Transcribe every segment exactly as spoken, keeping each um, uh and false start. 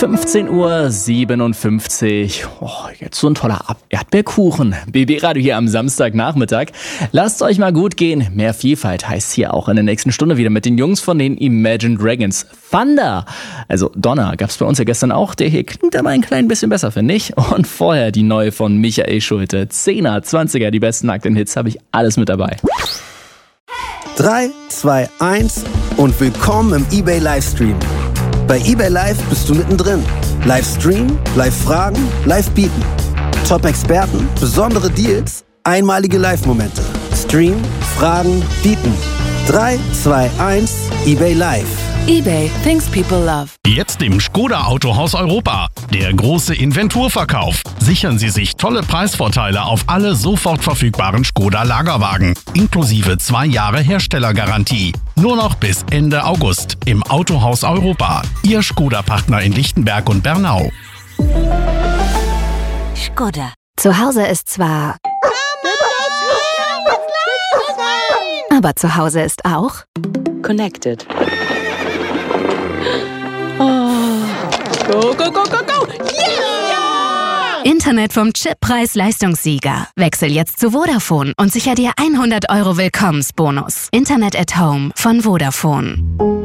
fünfzehn Uhr siebenundfünfzig. Oh, jetzt so ein toller Erdbeerkuchen. B B-Radio hier am Samstagnachmittag. Lasst euch mal gut gehen. Mehr Vielfalt heißt hier auch in der nächsten Stunde wieder mit den Jungs von den Imagine Dragons. Thunder, also Donner, gab's bei uns ja gestern auch. Der hier klingt aber ein klein bisschen besser, finde ich. Und vorher die neue von Michael Schulte. Zehner, Zwanziger, die besten nackten Hits, habe ich alles mit dabei. drei, zwei, eins und willkommen im eBay Livestream. Bei eBay Live bist du mittendrin. Live streamen, live fragen, live bieten. Top-Experten, besondere Deals, einmalige Live-Momente. Stream, fragen, bieten. drei, zwei, eins, eBay Live. eBay, things people love. Jetzt im Škoda Autohaus Europa. Der große Inventurverkauf. Sichern Sie sich tolle Preisvorteile auf alle sofort verfügbaren Škoda Lagerwagen. Inklusive zwei Jahre Herstellergarantie. Nur noch bis Ende August im Autohaus Europa. Ihr Škoda-Partner in Lichtenberg und Bernau. Škoda. Zu Hause ist zwar... Aber zu Hause ist auch... Connected. Go, go, go, go, go! Yeah! Internet vom Chip-Preis-Leistungssieger. Wechsel jetzt zu Vodafone und sicher dir hundert Euro Willkommensbonus. Internet at Home von Vodafone.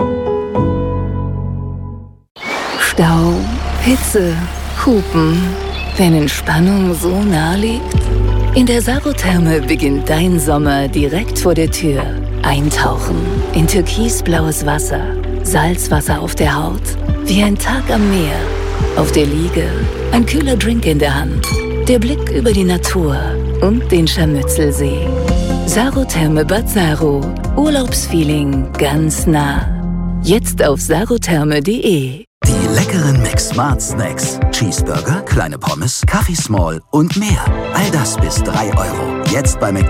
Stau, Hitze, Hupen. Wenn Entspannung so nah liegt? In der Sarotherme beginnt dein Sommer direkt vor der Tür. Eintauchen in türkisblaues Wasser. Salzwasser auf der Haut. Wie ein Tag am Meer. Auf der Liege ein kühler Drink in der Hand. Der Blick über die Natur und den Scharmützelsee. Sarotherme Bad Saro. Urlaubsfeeling ganz nah. Jetzt auf sarotherme punkt de. Die leckeren Mix Smart Snacks. Cheeseburger, kleine Pommes, Kaffee Small und mehr. All das bis drei Euro. Jetzt bei McDonald's.